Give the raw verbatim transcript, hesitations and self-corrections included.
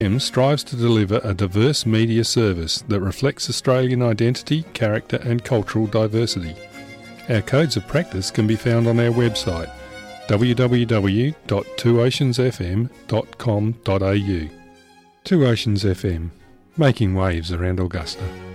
M strives to deliver a diverse media service that reflects Australian identity, character and cultural diversity. Our codes of practice can be found on our website w w w dot two oceans f m dot com dot a u. Two Oceans F M, making waves around Augusta.